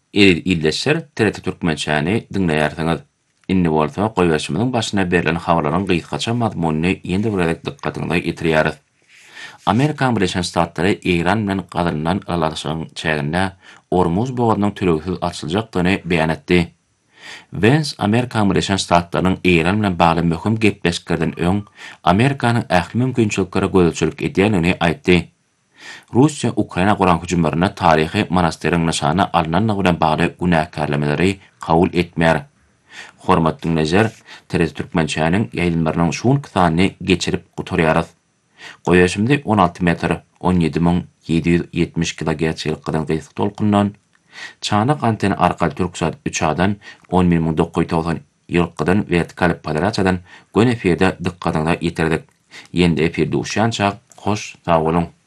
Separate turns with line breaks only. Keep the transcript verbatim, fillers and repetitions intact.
Eri illeşer T R T Türkmençäni dinleýärsiňiz. Inni bolsa goýbaşymyzyň başyna berilen hawalaryň gysgaça mazmunyny ýende birazak dikkatiňizi ýetirýäris. Amerika Birleşen Ştatlary Iran bilen galynan alaşygyň çäginde Ormuz bogadynyň türegsiz açyljakdygyny beýan etdi. Vance Amerika Birleşen Ştatlarynyň Iran bilen bagly möhüm gepleşiklerden öň Amerikanyň ähli mümkinçiliklere gözçilik edýänini aýtdy. Russiya Ukraina Guran hüjümlerine tarihi monasterin nişana alınanlygy bilen bagly günähkärlemeleri kabul etmeýär. Hormatly dinleýär, T R T Türkmençäniň ýaýlanylarynyň şuň kysany geçirip gutarýarys. Goýaşymdy on alty metr on ýedi miň ýedi ýüz ýetmiş kilohertz ýylkydan gysga tolkundan, çanak anteni arkaly Türksat üç A-dan on bir miň dokuz ýüz togson ýylkydan vertikal poderaçadan gön efirde dikkatiňizi ýetirdik. Ýendi efirde uşançak, hoş, sag bolun.